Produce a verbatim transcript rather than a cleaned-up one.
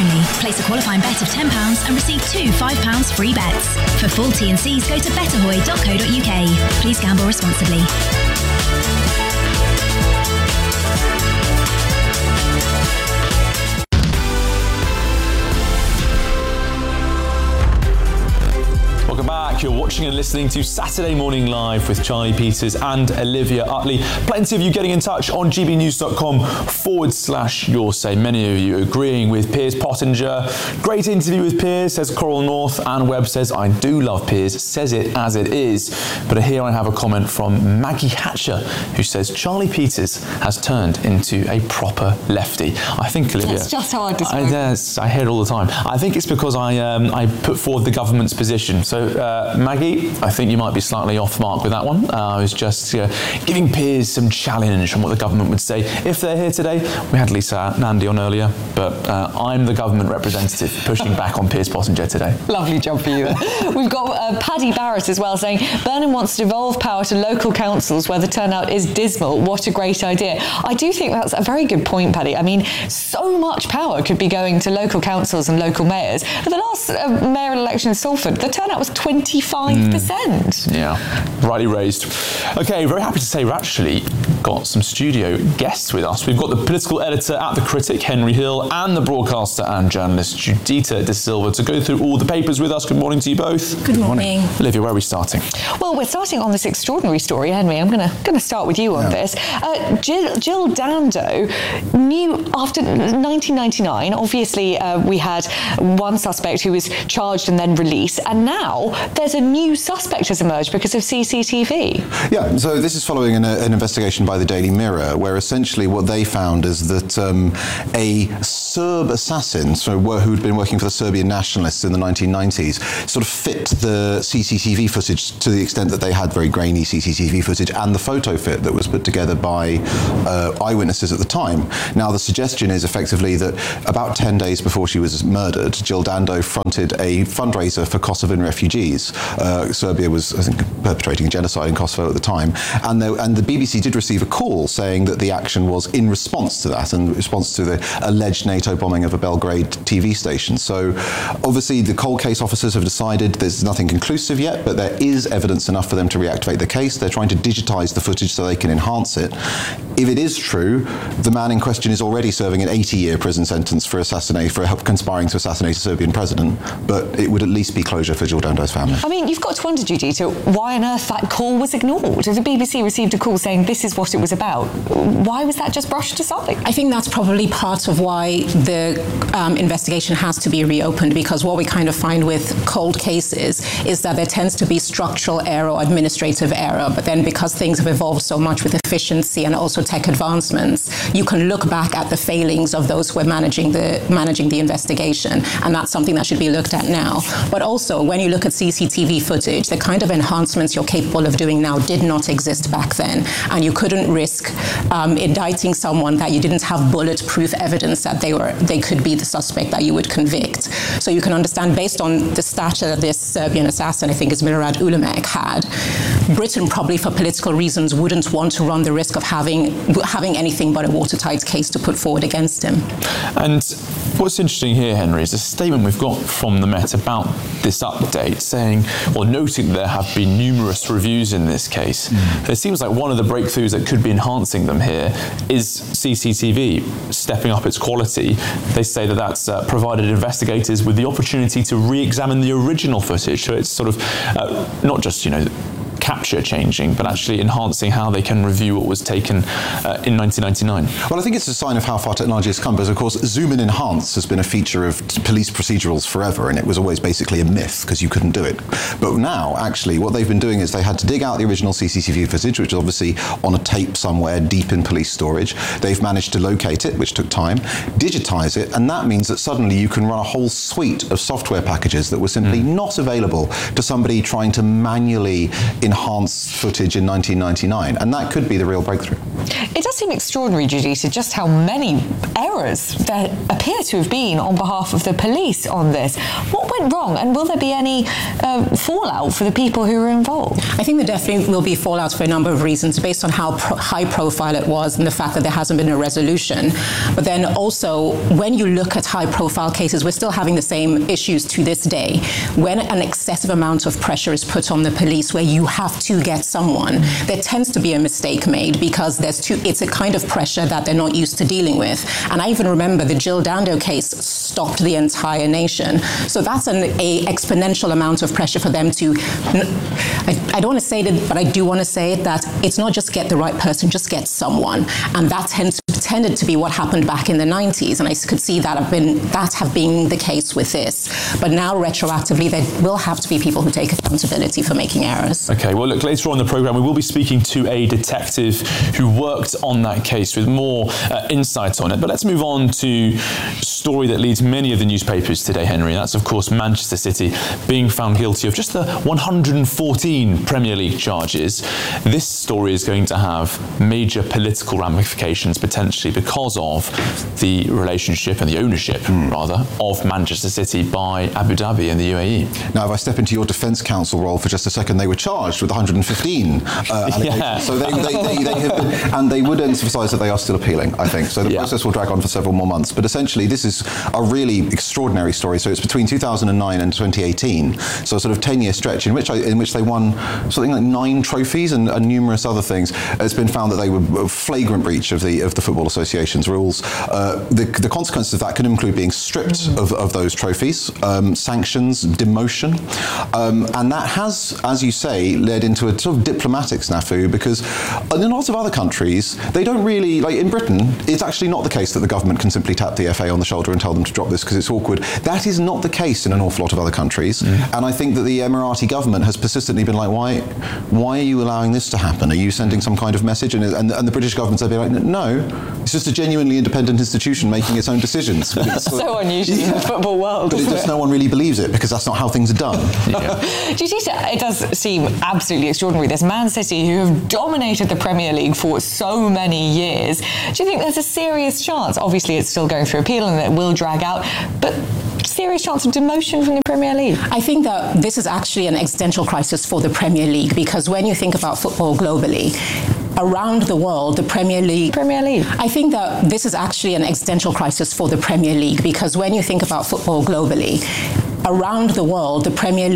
only. Place a qualifying bet of ten pounds and receive two five pounds free bets. For full T and Cs, go to betterhoy dot co dot uk. Please gamble responsibly. Welcome back. You're watching and listening to Saturday Morning Live with Charlie Peters and Olivia Utley. Plenty of you getting in touch on gbnews.com forward slash your say. Many of you agreeing with Piers Pottinger. Great interview with Piers, says Coral North. And Webb says, I do love Piers, says it as it is. But here I have a comment from Maggie Hatcher, who says, Charlie Peters has turned into a proper lefty. I think, Olivia... That's just how I describe I, yes, I hear it all the time. I think it's because I um, I put forward the government's position. So, uh, Maggie, I think you might be slightly off mark with that one. Uh, I was just uh, giving Piers some challenge on what the government would say if they're here today. We had Lisa Nandy on earlier, but uh, I'm the government representative pushing back on Piers Pottinger today. Lovely job for you. We've got uh, Paddy Barrett as well saying, Burnham wants to devolve power to local councils where the turnout is dismal. What a great idea. I do think that's a very good point, Paddy. I mean, so much power could be going to local councils and local mayors. At the last uh, mayoral election in Salford, the turnout was twenty-five percent. Mm, yeah, rightly raised. Okay, very happy to say we've actually got some studio guests with us. We've got the political editor at The Critic, Henry Hill, and the broadcaster and journalist, Judita De Silva, to go through all the papers with us. Good morning to you both. Good morning. Olivia, where are we starting? Well, we're starting on this extraordinary story, Henry. I'm going to going to start with you on yeah. this. Uh, Jill, Jill Dando knew after nineteen ninety-nine, obviously uh, we had one suspect who was charged and then released, and now there's a new suspect has emerged because of C C T V. Yeah, so this is following an, an investigation by the Daily Mirror, where essentially what they found is that um, a Serb assassin, so who'd been working for the Serbian nationalists in the nineteen nineties, sort of fit the C C T V footage to the extent that they had very grainy C C T V footage and the photo fit that was put together by uh, eyewitnesses at the time. Now, the suggestion is effectively that about ten days before she was murdered, Jill Dando fronted a fundraiser for Kosovan refugees. Uh, Serbia was, I think, perpetrating genocide in Kosovo at the time, and, there, and the B B C did receive a call saying that the action was in response to that, in response to the alleged NATO bombing of a Belgrade T V station. So, obviously, the cold case officers have decided there's nothing conclusive yet, but there is evidence enough for them to reactivate the case. They're trying to digitise the footage so they can enhance it. If it is true, the man in question is already serving an eighty-year prison sentence for assassinate for conspiring to assassinate a Serbian president, but it would at least be closure for Jill Dando's family. I mean, you've got to wonder, Judita, why on earth that call was ignored. The B B C received a call saying this is what it was about. Why was that just brushed aside? I think that's probably part of why the um, investigation has to be reopened, because what we kind of find with cold cases is that there tends to be structural error or administrative error, but then because things have evolved so much with efficiency and also tech advancements, you can look back at the failings of those who are managing the managing the investigation, and that's something that should be looked at now. But also, when you look at C C T V footage, the kind of enhancements you're capable of doing now did not exist back then, and you couldn't risk um, indicting someone that you didn't have bulletproof evidence that they were they could be the suspect that you would convict. So you can understand, based on the stature that this Serbian assassin, I think is Milorad Ulemek, had, Britain probably for political reasons wouldn't want to run the risk of having having anything but a watertight case to put forward against him. And what's interesting here, Henry, is a statement we've got from the Met about this update saying, or noting that there have been numerous reviews in this case. Mm. It seems like one of the breakthroughs that could be enhancing them here is C C T V stepping up its quality. They say that that's uh, provided investigators with the opportunity to re-examine the original footage. So it's sort of uh, not just, you know, capture changing, but actually enhancing how they can review what was taken uh, in nineteen ninety-nine. Well, I think it's a sign of how far technology has come, because of course zoom and enhance has been a feature of police procedurals forever, and it was always basically a myth because you couldn't do it. But now, actually, what they've been doing is they had to dig out the original C C T V footage, which is obviously on a tape somewhere deep in police storage. They've managed to locate it, which took time, digitize it, and that means that suddenly you can run a whole suite of software packages that were simply mm. not available to somebody trying to manually enhance footage in nineteen ninety-nine, and that could be the real breakthrough. It does seem extraordinary, Juditha, just how many errors there appear to have been on behalf of the police on this. What went wrong, and will there be any uh, fallout for the people who were involved? I think there definitely will be fallout for a number of reasons, based on how pro- high profile it was and the fact that there hasn't been a resolution. But then also, when you look at high profile cases, we're still having the same issues to this day. When an excessive amount of pressure is put on the police where you have to get someone, there tends to be a mistake made because there's too, it's a kind of pressure that they're not used to dealing with. And I even remember the Jill Dando case stopped the entire nation. So that's an a exponential amount of pressure for them to, I, I don't want to say it, but I do want to say it, that it's not just get the right person, just get someone. And that tends, tended to be what happened back in the nineties. And I could see that have been, that have been the case with this. But now retroactively, there will have to be people who take accountability for making errors. Okay, well, look, later on in the programme, we will be speaking to a detective who worked on that case with more uh, insight on it. But let's move on to a story that leads many of the newspapers today, Henry. That's, of course, Manchester City being found guilty of just the one hundred fourteen Premier League charges. This story is going to have major political ramifications, potentially, because of the relationship and the ownership, mm. rather, of Manchester City by Abu Dhabi and the U A E. Now, if I step into your defence counsel role for just a second, they were charged with one hundred fifteen uh, allegations. Yeah. So they, they, they, they have been, and they would emphasise that they are still appealing, I think. So the yeah. process will drag on for several more months. But essentially, this is a really extraordinary story. So it's between two thousand nine and twenty eighteen, so a sort of ten-year stretch in which I, in which they won something like nine trophies and, and numerous other things. It's been found that they were a flagrant breach of the of the Football Association's rules. Uh, the, the consequences of that can include being stripped of, of those trophies, um, sanctions, demotion, um, and that has, as you say, led into a sort of diplomatic snafu, because in lots of other countries, they don't really, like in Britain, it's actually not the case that the government can simply tap the F A on the shoulder and tell them to drop this because it's awkward. That is not the case in an awful lot of other countries. Mm. And I think that the Emirati government has persistently been like, why why are you allowing this to happen? Are you sending some kind of message? And, and, and the British government have been like, no, it's just a genuinely independent institution making its own decisions. That's so unusual yeah. in the football world. But it just, no one really believes it because that's not how things are done. Yeah. Juditha, it does seem absolutely extraordinary. There's Man City who have dominated the Premier League for so many years. Do you think there's a serious chance? Obviously, it's still going through appeal and it will drag out, but serious chance of demotion from the Premier League? I think that this is actually an existential crisis for the Premier League, because when you think about football globally, around the world, the Premier League... Premier League. I think that this is actually an existential crisis for the Premier League, because when you think about football globally, around the world, the Premier League